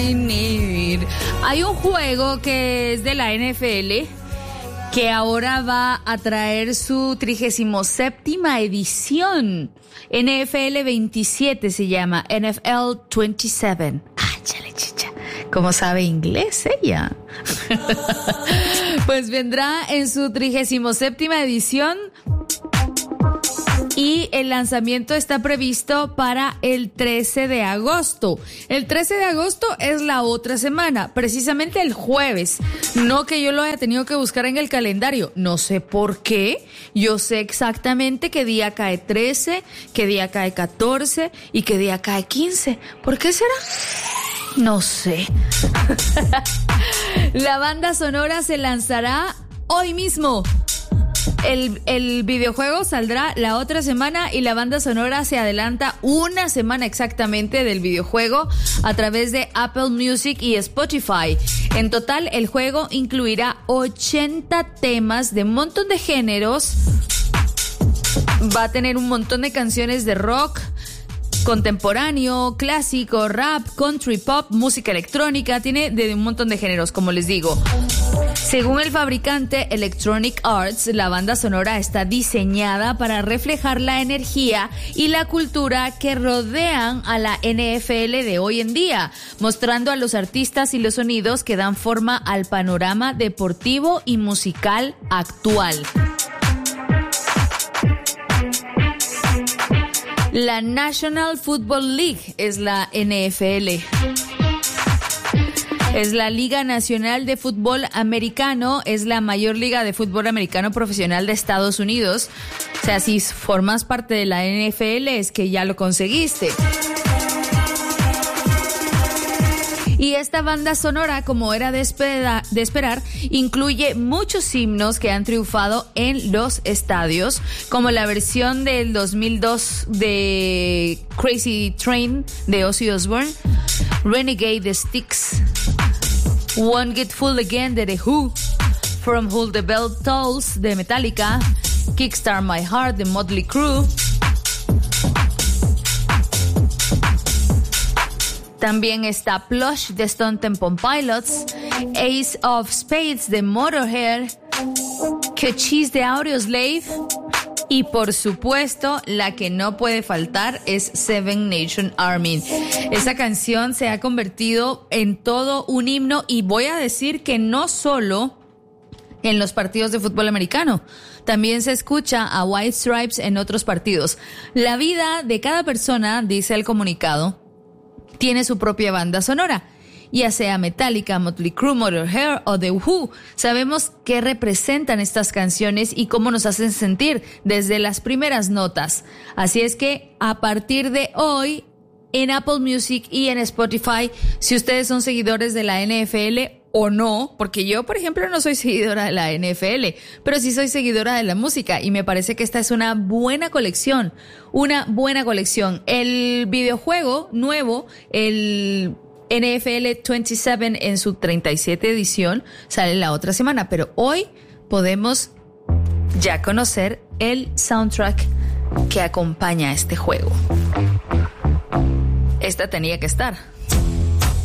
I need. Hay un juego que es de la NFL que ahora va a traer su 37ª edición. NFL 27 se llama, NFL 27. Chale, chicha. ¿Cómo sabe inglés ella? Pues vendrá en su 37ª edición. Y el lanzamiento está previsto para el 13 de agosto. El 13 de agosto es la otra semana, precisamente el jueves. No que yo lo haya tenido que buscar en el calendario. No sé por qué. Yo sé exactamente qué día cae 13, qué día cae 14 y qué día cae 15. ¿Por qué será? No sé. La banda sonora se lanzará hoy mismo. El videojuego saldrá la otra semana y la banda sonora se adelanta una semana exactamente del videojuego a través de Apple Music y Spotify. En total, el juego incluirá 80 temas de un montón de géneros. Va a tener un montón de canciones de rock, contemporáneo, clásico, rap, country, pop, música electrónica. Tiene de un montón de géneros, como les digo. Según el fabricante Electronic Arts, la banda sonora está diseñada para reflejar la energía y la cultura que rodean a la NFL de hoy en día, mostrando a los artistas y los sonidos que dan forma al panorama deportivo y musical actual. La National Football League es la NFL. Es la Liga Nacional de Fútbol Americano, es la mayor liga de fútbol americano profesional de Estados Unidos. O sea, si formas parte de la NFL es que ya lo conseguiste. Y esta banda sonora, como era de esperar, incluye muchos himnos que han triunfado en los estadios, como la versión del 2002 de Crazy Train de Ozzy Osbourne, Renegade de Styx, Won't Get Fooled Again de The Who, From Whom the Bell Tolls de Metallica, Kickstart My Heart de Motley Crue. También está Plush de Stone Temple Pilots, Ace of Spades de Motorhead, Cochise de Audioslave y por supuesto la que no puede faltar es Seven Nation Army. Esa canción se ha convertido en todo un himno y voy a decir que no solo en los partidos de fútbol americano. También se escucha a White Stripes en otros partidos. La vida de cada persona, dice el comunicado, tiene su propia banda sonora, ya sea Metallica, Motley Crue, Motorhead o The Who. Sabemos qué representan estas canciones y cómo nos hacen sentir desde las primeras notas. Así es que a partir de hoy, en Apple Music y en Spotify, si ustedes son seguidores de la NFL o no, porque yo, por ejemplo, no soy seguidora de la NFL, pero sí soy seguidora de la música y me parece que esta es una buena colección, El videojuego nuevo, el NFL 27 en su 37 edición, sale la otra semana, pero hoy podemos ya conocer el soundtrack que acompaña a este juego. Esta tenía que estar.